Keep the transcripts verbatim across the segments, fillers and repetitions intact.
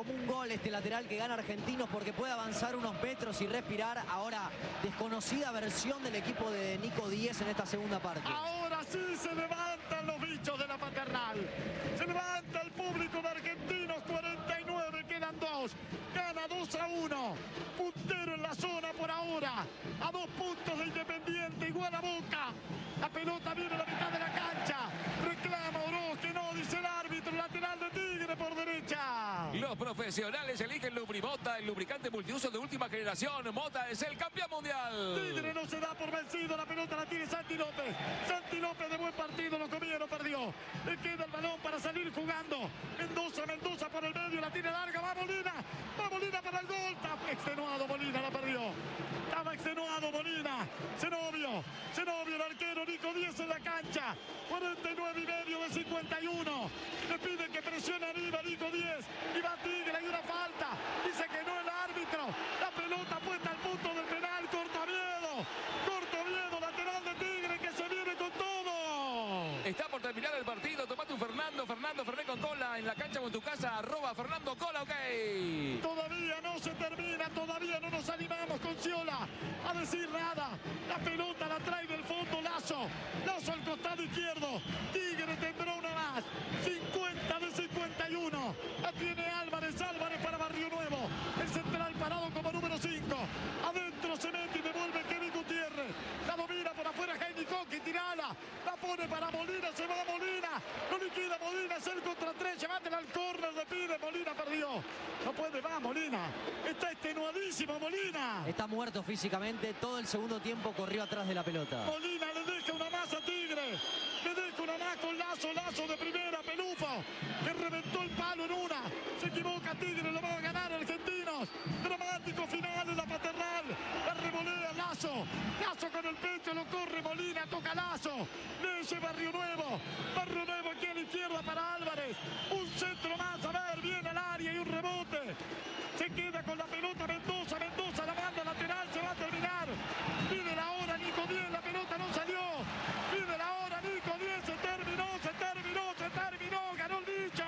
como un gol este lateral que gana Argentinos porque puede avanzar unos metros y respirar. Ahora, desconocida versión del equipo de Nico Díez en esta segunda parte. Ahora sí se levantan los bichos de la Paternal. Se levanta el público de Argentinos, cuarenta y nueve, quedan dos. Gana dos a uno. Puntero en la zona por ahora. A dos puntos de Independiente, igual a Boca. La pelota viene a la mitad de la cancha. Reclama Oroz, que no, dice el árbitro. Lateral de Tigre por derecha. Los profesionales eligen Lubrimota, el lubricante multiuso de última generación. Mota es el campeón mundial. Tigre no se da por vencido. La pelota la tiene Santi López. Santi López de buen partido. Lo comieron, perdió. Le queda el balón para salir jugando. Mendoza, Mendoza por el medio. La tiene larga. Va Molina. Va Molina para el gol. Está extenuado Molina. La perdió. Estaba extenuado Molina. Zenobio. Zenobio, el arquero. Nico Díez en la cancha. cuarenta y nueve y medio de cincuenta y uno. Le piden que presione arriba Nico Díez. Y va Tigre. Hay una falta. Dice que no el árbitro. La pelota puesta al punto del penal. Corta Oviedo. Corta Oviedo. Lateral de Tigre que se viene con todo. Está por terminar el partido. Toma tu Fernando. Fernando Ferné con cola en la cancha o en tu casa. Arroba Fernando Cola, ok. Todavía no se termina. Todavía no nos animamos con Sciolà a decir nada. La pelota la trae del fondo Lazo. Lazo al costado izquierdo. Tigre tendrá una más. cincuenta de cincuenta y uno. La tiene Álvarez. Álvarez para Barrio Nuevo. El central parado como número cinco. Adentro se mete y devuelve Kevin Gutiérrez. La domina por afuera Heini Coqui. Tirala. La pone para Molina. Se va Molina. Lo liquida Molina. Es el contra tres. Llévatela al córner. Le pide. Molina perdió. No puede más Molina. Está extenuadísimo Molina. Está muerto físicamente. Todo el segundo tiempo corrió atrás de la pelota. Molina le deja una más a Tigre. Le deja una más con Lazo. Lazo de primera. Pelufo. Que reventó el palo en una. Se equivoca Tigre. Lo va a ganar Argentinos. Dramático final de la Paternal. La revolea Lazo. Lazo con el pecho. Lo corre Molina. Toca Lazo. Le lleva Barrio Nuevo. Barrio Nuevo aquí a la izquierda para Álvarez. Un centro más. A ver. Viene al área y un rebote. Se queda con la pelota Mendoza. Mendoza la manda lateral. Se va a terminar. Pide la hora Nico Díez. La pelota no salió. Pide la hora Nico Díez. Se terminó. Se terminó. Se terminó. Ganó el bicho.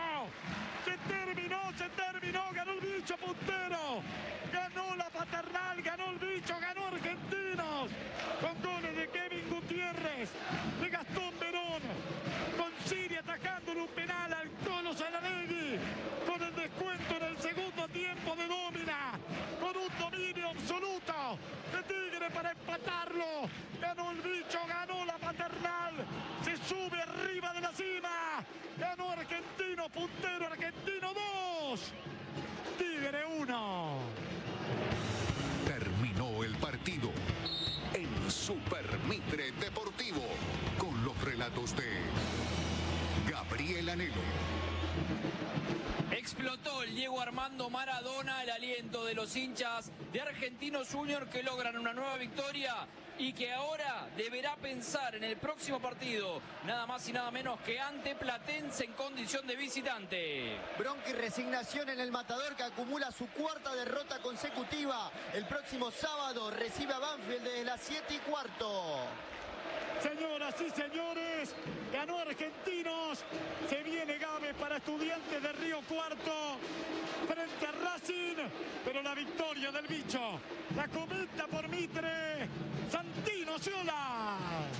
Se terminó. Se terminó. Ganó el bicho puntero. Ganó la Paternal. Ganó el bicho. Ganó Argentinos. Con goles de Kevin Gutiérrez. De Gastón Verón. Con Siria atacándole un penal al Colo Sanalegui. Con el descuento en el segundo tiempo de Domina. Con un dominio absoluto de Tigre para empatarlo. Ganó el bicho, ganó la Paternal. Se sube arriba de la cima. Ganó Argentino, puntero Argentino dos. Tigre uno. Terminó el partido en Super Mitre Deportivo con los relatos de Gabriel Anelo. Explotó el Diego Armando Maradona, el aliento de los hinchas de Argentinos Juniors que logran una nueva victoria y que ahora deberá pensar en el próximo partido, nada más y nada menos que ante Platense en condición de visitante. Bronca y resignación en el Matador, que acumula su cuarta derrota consecutiva. El próximo sábado recibe a Banfield desde las siete y cuarto. Señoras y señores, ganó Argentinos. Se viene Gámez para Estudiantes de Río Cuarto frente a Racing, pero la victoria del bicho la comenta por Mitre Santino Sciolà.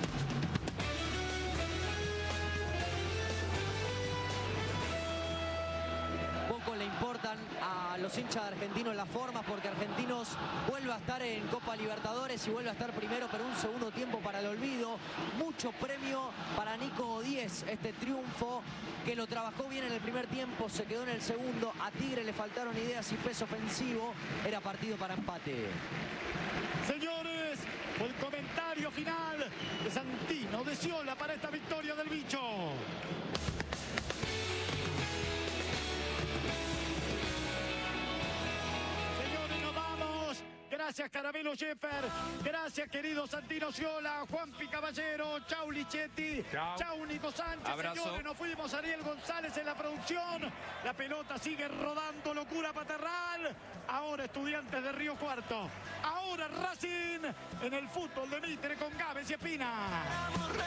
Poco le importan a los hinchas de Argentinos las formas, porque Argentinos vuelve a estar en Copa Libertadores y vuelve a estar primero, pero un segundo tiempo para el olvido. Mucho premio para Nico Díez, este triunfo que lo trabajó bien en el primer tiempo, se quedó en el segundo. A Tigre le faltaron ideas y peso ofensivo, era partido para empate. Señores, el comentario final de Santino de Sciolà para esta victoria del bicho. Gracias Caramelo Sheffer, gracias querido Santino Sciolà, Juanpi Caballero, chau Lichetti, chau, chau Nico Sánchez. Abrazo. Señores, nos fuimos, Ariel González en la producción, la pelota sigue rodando, locura Paternal, ahora Estudiantes de Río Cuarto, ahora Racing en el fútbol de Mitre con Gámez y Espina.